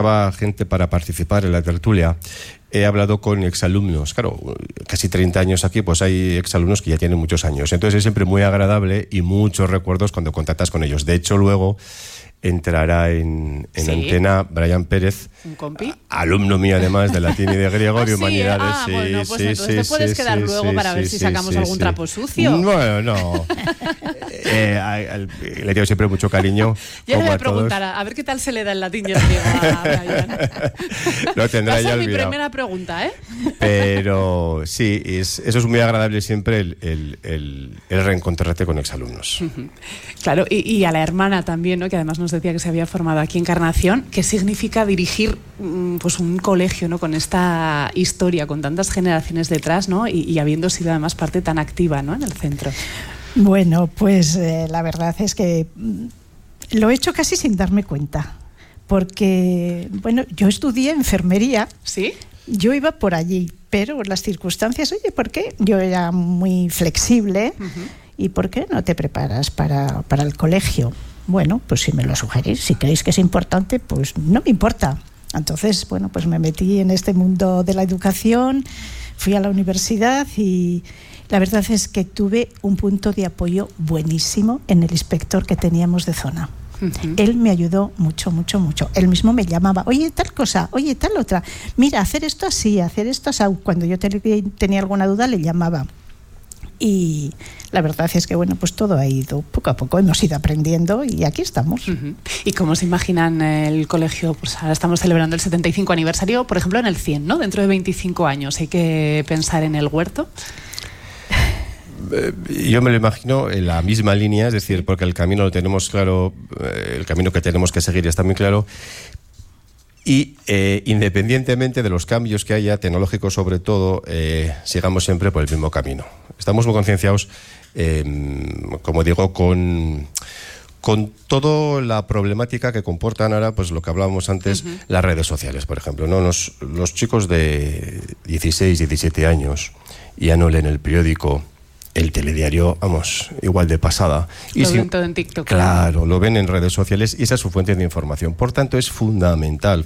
gente para participar en la tertulia, he hablado con exalumnos. Claro, casi 30 años aquí, pues hay exalumnos que ya tienen muchos años. Entonces es siempre muy agradable y muchos recuerdos cuando contactas con ellos. De hecho, luego entrará en ¿Sí? Antena Brian Pérez, ¿un compi? Alumno mío además de latín y de griego, de humanidades. Sí, bueno, pues entonces te puedes quedar luego para ver si sacamos algún trapo sucio. Bueno, no. Le tengo siempre mucho cariño. Yo le voy a preguntar, a ver qué tal se le da el latín y el griego a Brian. Lo tendrá ya olvidado. Esa es mi primera pregunta, ¿eh? Pero sí, eso es muy agradable siempre el reencontrarte con exalumnos. Claro, y a la hermana también, ¿no? Que además nos decía que se había formado aquí en Encarnación. ¿Qué significa dirigir pues un colegio, ¿no? Con esta historia, con tantas generaciones detrás, ¿no? Y habiendo sido además parte tan activa, ¿no? En el centro. Bueno, pues la verdad es que lo he hecho casi sin darme cuenta, porque, bueno, yo estudié enfermería. ¿Sí? Yo iba por allí, pero las circunstancias, oye, ¿por qué? Yo era muy flexible. ¿Y por qué no te preparas para el colegio? Bueno, pues si me lo sugerís, si creéis que es importante, pues no me importa. Entonces, bueno, pues me metí en este mundo de la educación, fui a la universidad y la verdad es que tuve un punto de apoyo buenísimo en el inspector que teníamos de zona. Él me ayudó mucho, mucho, mucho. Él mismo me llamaba, oye, tal cosa, oye, tal otra. Mira, hacer esto así, hacer esto así. Cuando yo tenía alguna duda, le llamaba. Y la verdad es que, bueno, pues todo ha ido poco a poco, hemos ido aprendiendo y aquí estamos. ¿Y cómo se imaginan el colegio? Pues ahora estamos celebrando el 75 aniversario, por ejemplo, en el 100, ¿no? Dentro de 25 años, ¿hay que pensar en el huerto? Yo me lo imagino en la misma línea, es decir, porque el camino lo tenemos claro, el camino que tenemos que seguir está muy claro. Y independientemente de los cambios que haya, tecnológicos sobre todo, sigamos siempre por el mismo camino. Estamos muy concienciados, como digo, con toda la problemática que comportan ahora, pues lo que hablábamos antes, las redes sociales, por ejemplo, ¿no? Los chicos de 16, 17 años ya no leen el periódico, el telediario, vamos, igual de pasada. Lo ven todo en TikTok. Claro, lo ven en redes sociales y esa es su fuente de información. Por tanto, es fundamental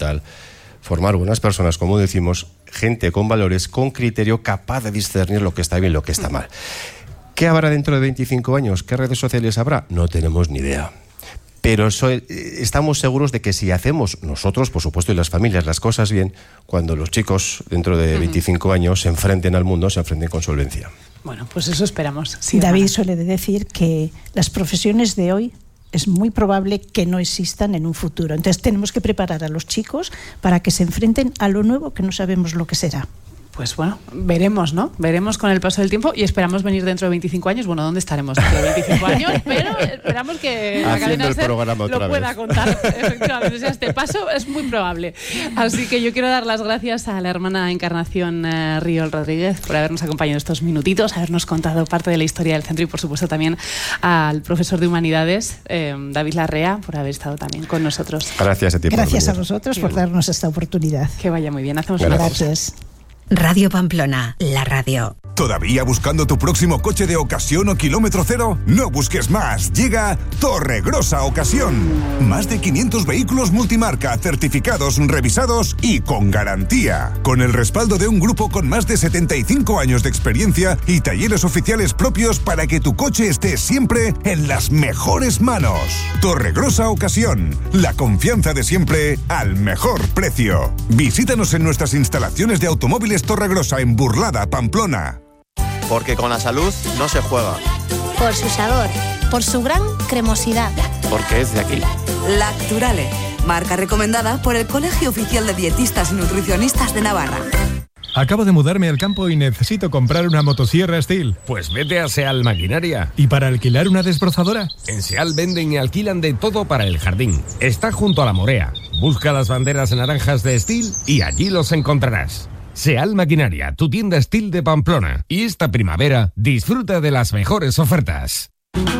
formar buenas personas, como decimos, gente con valores, con criterio, capaz de discernir lo que está bien y lo que está mal. ¿Qué habrá dentro de 25 años? ¿Qué redes sociales habrá? No tenemos ni idea. Pero estamos seguros de que si hacemos nosotros, por supuesto, y las familias, las cosas bien, cuando los chicos dentro de 25 años se enfrenten al mundo, se enfrenten con solvencia. Bueno, pues eso esperamos. Sí, David suele decir que las profesiones de hoy es muy probable que no existan en un futuro. Entonces tenemos que preparar a los chicos para que se enfrenten a lo nuevo que no sabemos lo que será. Pues bueno, veremos, ¿no? Veremos con el paso del tiempo y esperamos venir dentro de 25 años. Bueno, ¿dónde estaremos dentro de 25 años? Pero esperamos que la cadena SER lo pueda contar. Efectivamente, o sea, este paso es muy probable. Así que yo quiero dar las gracias a la hermana Encarnación Riol Rodríguez por habernos acompañado estos minutitos, habernos contado parte de la historia del centro y, por supuesto, también al profesor de Humanidades, David Larrea, por haber estado también con nosotros. Gracias a ti. Gracias a vosotros por darnos esta oportunidad. Que vaya muy bien. Hacemos una pausa. Gracias. Radio Pamplona, la radio. ¿Todavía buscando tu próximo coche de ocasión o kilómetro cero? No busques más. Llega Torregrosa Ocasión. Más de 500 vehículos multimarca, certificados, revisados y con garantía. Con el respaldo de un grupo con más de 75 años de experiencia y talleres oficiales propios para que tu coche esté siempre en las mejores manos. Torregrosa Ocasión. La confianza de siempre al mejor precio. Visítanos en nuestras instalaciones de automóviles Torregrosa en Burlada, Pamplona. Porque con la salud no se juega. Por su sabor, por su gran cremosidad. Porque es de aquí. Lacturale, marca recomendada por el Colegio Oficial de Dietistas y Nutricionistas de Navarra. Acabo de mudarme al campo y necesito comprar una motosierra Stihl. Pues vete a Seal Maquinaria. ¿Y para alquilar una desbrozadora? En Seal venden y alquilan de todo para el jardín. Está junto a la Morea. Busca las banderas naranjas de Stihl y allí los encontrarás. Seal Maquinaria, tu tienda Stihl de Pamplona. Y esta primavera, disfruta de las mejores ofertas.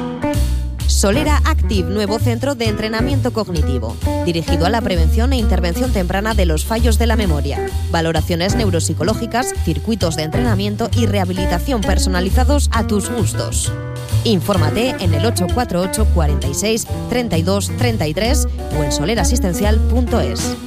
Solera Active, nuevo centro de entrenamiento cognitivo, dirigido a la prevención e intervención temprana de los fallos de la memoria, valoraciones neuropsicológicas, circuitos de entrenamiento y rehabilitación personalizados a tus gustos. Infórmate en el 848 46 32 33 o en solerasistencial.es.